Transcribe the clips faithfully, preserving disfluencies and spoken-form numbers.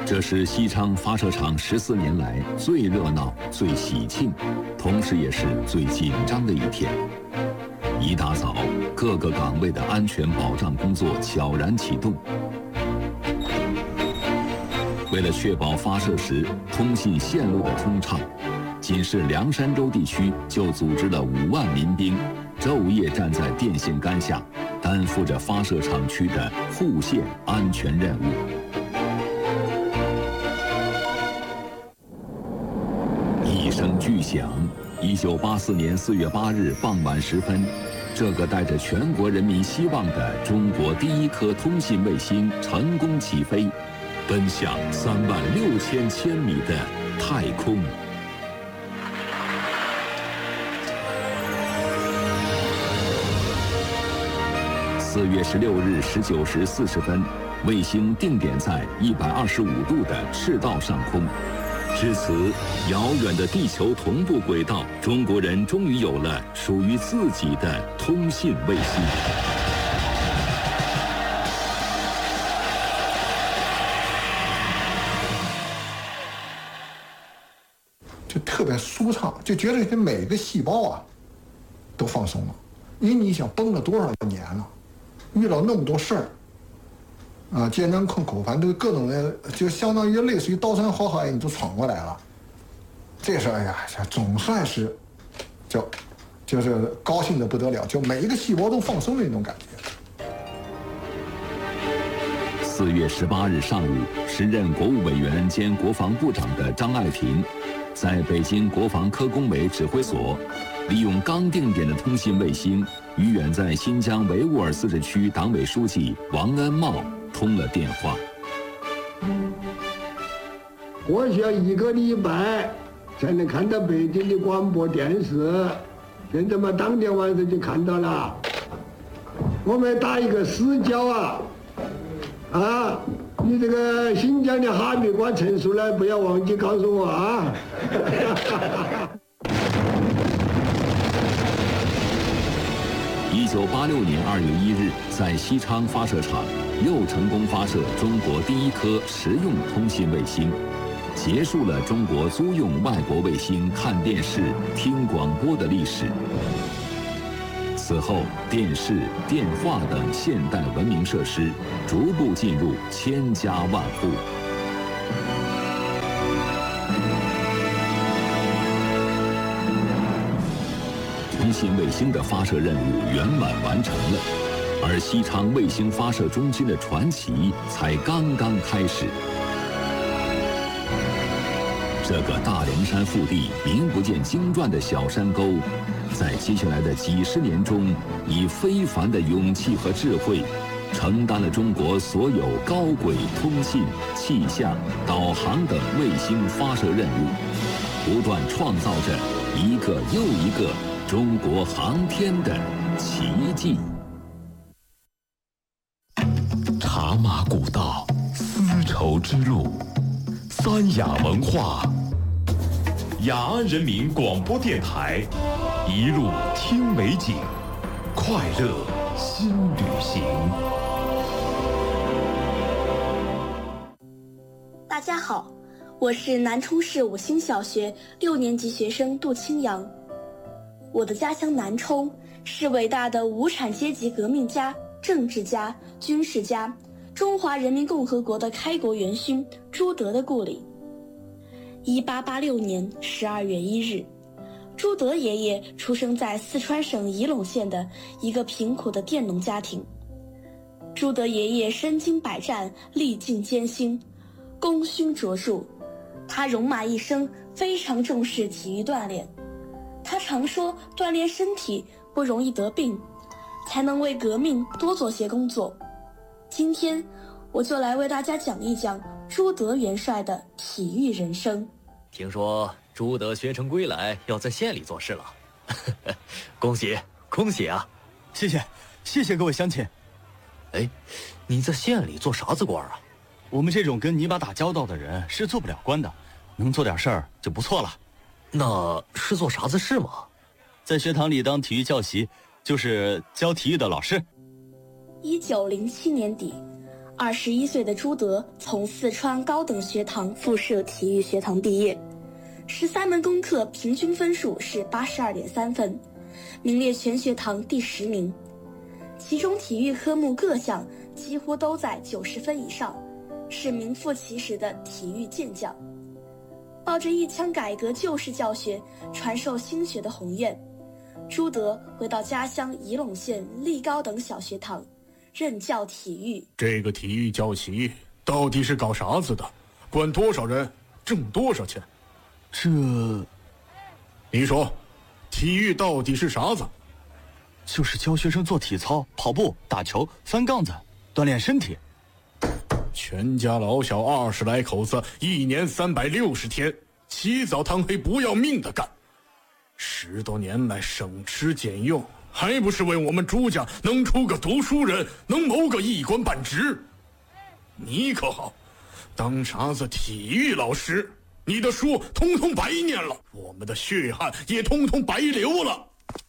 这是西昌发射场十四年来最热闹、最喜庆，同时也是最紧张的一天。一大早，各个岗位的安全保障工作悄然启动。为了确保发射时通信线路的通畅，仅是凉山州地区就组织了五万民兵，昼夜站在电线杆下，担负着发射场区的护线安全任务。一声巨响，一九八四年四月八日傍晚时分，这个带着全国人民希望的中国第一颗通信卫星成功起飞，奔向三万六千千米的太空。四月十六日十九时四十分，卫星定点在一百二十五度的赤道上空。至此，遥远的地球同步轨道，中国人终于有了属于自己的通信卫星。 就特别舒畅，就觉得这每个细胞啊都放松了，因为你想绷了多少年了，遇到那么多事儿。啊，艰难困苦，反正各种的，就相当于类似于刀山火海，你都闯过来了。这事儿，哎呀，总算是，就，就是高兴的不得了，就每一个细胞都放松的那种感觉。 四月十八日上午，时任国务委员兼国防部长的张爱萍，在北京国防科工委指挥所，利用刚定点的通信卫星，与远在新疆维吾尔自治区党委书记王安茂通了电话。 我需要一个礼拜才能看到北京的广播电视，现在嘛，当天晚上就看到了。我们打一个死角啊！啊，你这个新疆的哈密瓜成熟了，不要忘记告诉我啊！ 一九八六年二月一日，在西昌发射场又成功发射中国第一颗实用通信卫星，结束了中国租用外国卫星看电视、听广播的历史。此后，电视、电话等现代文明设施逐步进入千家万户。通信卫星的发射任务圆满完成了，而西昌卫星发射中心的传奇才刚刚开始。这个大凉山腹地名不见经传的小山沟，在接下来的几十年中，以非凡的勇气和智慧，承担了中国所有高轨通信、气象、导航等卫星发射任务，不断创造着一个又一个中国航天的奇迹。 茶马古道，丝绸之路，三雅文化，雅安人民广播电台，一路听美景，快乐新旅行。 大家好，我是南充市五星小学六年级学生杜清阳。我的家乡南充是伟大的无产阶级革命家、政治家、军事家，中华人民共和国的开国元勋朱德的故里。一八八六年十二月一日，朱德爷爷出生在四川省仪陇县的一个贫苦的佃农家庭。朱德爷爷身经百战，历尽艰辛，功勋卓著。他戎马一生，非常重视体育锻炼。他常说，锻炼身体不容易得病，才能为革命多做些工作。今天我就来为大家讲一讲朱德元帅的体育人生。 听说朱德学成归来，要在县里做事了，恭喜恭喜啊！ 谢谢谢谢各位乡亲。 哎，你在县里做啥子官啊？ 我们这种跟泥巴打交道的人是做不了官的，能做点事儿就不错了。 那是做啥子事吗？ 在学堂里当体育教习，就是教体育的老师。 一九零七年底， 二十一岁的朱德从四川高等学堂附设体育学堂毕业，十三门功课平均分数是八十二点三分，名列全学堂第十名。其中体育科目各项几乎都在九十分以上，是名副其实的体育健将。抱着一腔改革旧式教学、传授新学的宏愿，朱德回到家乡仪陇县立高等小学堂，任教体育。 这个体育教习到底是搞啥子的？管多少人，挣多少钱？ 这…… 你说，体育到底是啥子？ 就是教学生做体操、跑步、打球、翻杠子，锻炼身体。 全家老小二十来口子，一年三百六十天，起早贪黑不要命的干，十多年来省吃俭用，还不是为我们朱家能出个读书人，能谋个一官半职？你可好，当啥子体育老师，你的书通通白念了，我们的血汗也通通白流了。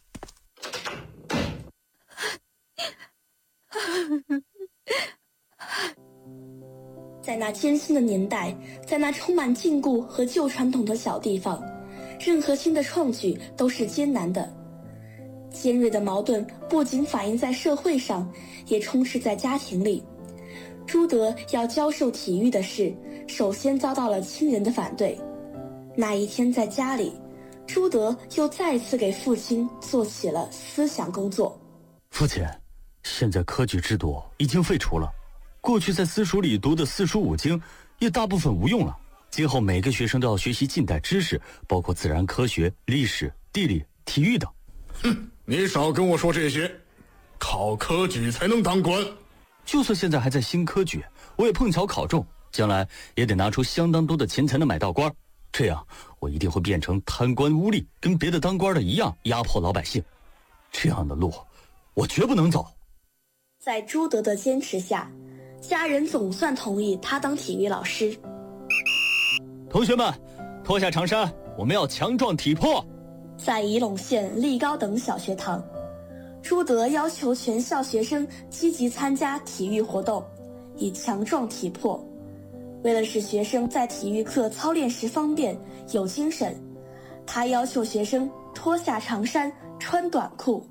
在那艰辛的年代，在那充满禁锢和旧传统的小地方，任何新的创举都是艰难的。尖锐的矛盾不仅反映在社会上，也充斥在家庭里。朱德要教授体育的事，首先遭到了亲人的反对。那一天在家里，朱德又再次给父亲做起了思想工作。 父亲，现在科举制度已经废除了，过去在私塾里读的四书五经也大部分无用了。今后每个学生都要学习近代知识，包括自然科学、历史、地理、体育等。 哼，你少跟我说这些，考科举才能当官。 就算现在还在新科举，我也碰巧考中，将来也得拿出相当多的钱才能买到官，这样我一定会变成贪官污吏，跟别的当官的一样压迫老百姓。这样的路我绝不能走。 在朱德的坚持下，家人总算同意他当体育老师。 同学们，脱下长衫，我们要强壮体魄。 在仪陇县立高等小学堂，朱德要求全校学生积极参加体育活动，以强壮体魄。为了使学生在体育课操练时方便有精神，他要求学生脱下长衫，穿短裤。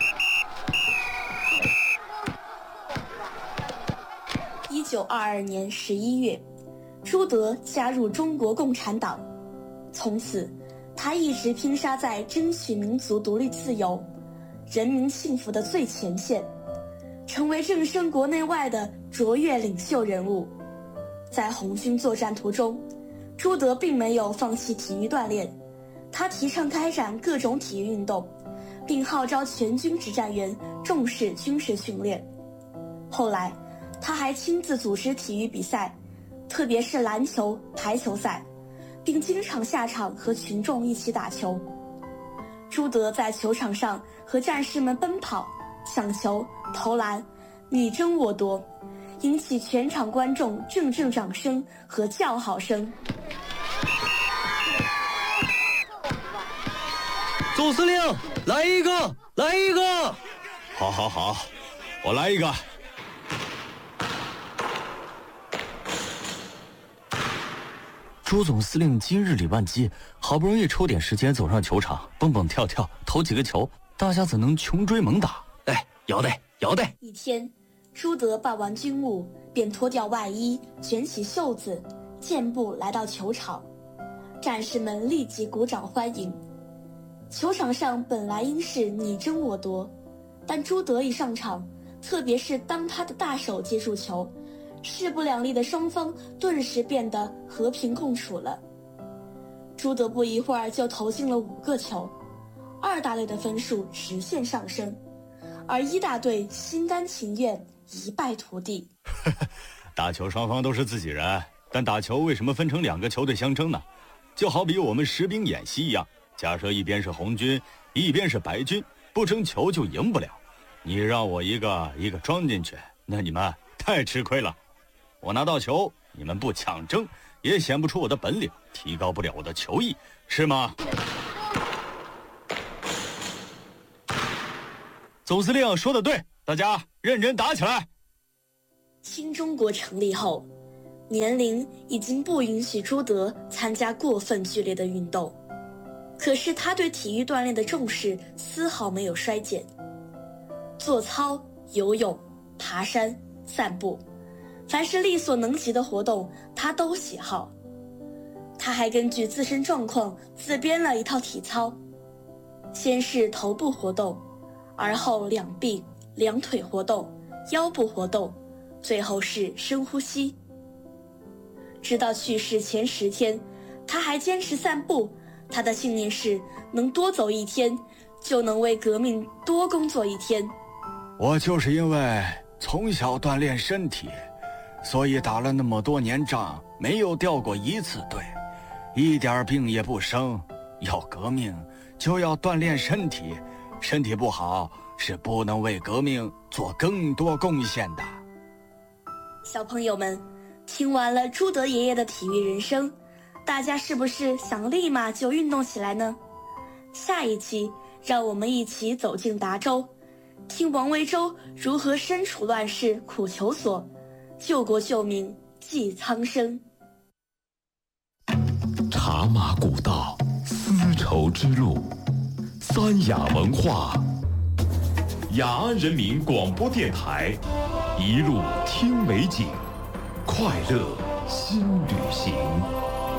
一九二二年十一月，朱德加入中国共产党，从此他一直拼杀在争取民族独立自由、人民幸福的最前线，成为震慑国内外的卓越领袖人物。在红军作战途中，朱德并没有放弃体育锻炼，他提倡开展各种体育运动，并号召全军指战员重视军事训练。后来他还亲自组织体育比赛，特别是篮球、排球赛，并经常下场和群众一起打球。朱德在球场上和战士们奔跑、抢球、投篮，你争我夺，引起全场观众阵阵掌声和叫好声。 总司令，来一个，来一个！ 好好好，我来一个。朱总司令今日理万机，好不容易抽点时间走上球场，蹦蹦跳跳投几个球，大家怎能穷追猛打？ 哎，摇带摇带！ 一天，朱德办完军务，便脱掉外衣，卷起袖子，健步来到球场。战士们立即鼓掌欢迎。球场上本来应是你争我夺，但朱德一上场，特别是当他的大手接住球，势不两立的双方顿时变得和平共处了。朱德不一会儿就投进了五个球，二大队的分数直线上升，而一大队心甘情愿一败涂地。 打球双方都是自己人，但打球为什么分成两个球队相争呢？就好比我们实兵演习一样，假设一边是红军，一边是白军，不争球就赢不了。你让我一个一个装进去，那你们太吃亏了。我拿到球，你们不抢争，也显不出我的本领，提高不了我的球艺，是吗？总司令说得对，大家认真打起来。 新中国成立后，年龄已经不允许朱德参加过分剧烈的运动，可是他对体育锻炼的重视丝毫没有衰减。做操、游泳、爬山、散步，凡是力所能及的活动，他都喜好。他还根据自身状况自编了一套体操，先是头部活动，而后两臂、两腿活动、腰部活动，最后是深呼吸。直到去世前十天，他还坚持散步。他的信念是，能多走一天，就能为革命多工作一天。 我就是因为从小锻炼身体，所以打了那么多年仗，没有掉过一次队，一点病也不生。要革命就要锻炼身体，身体不好是不能为革命做更多贡献的。 小朋友们，听完了朱德爷爷的体育人生，大家是不是想立马就运动起来呢？下一期让我们一起走进达州，听王维洲如何身处乱世苦求索，救国救民济苍生。 茶马古道，丝绸之路，三雅文化，雅安人民广播电台，一路听美景，快乐新旅行。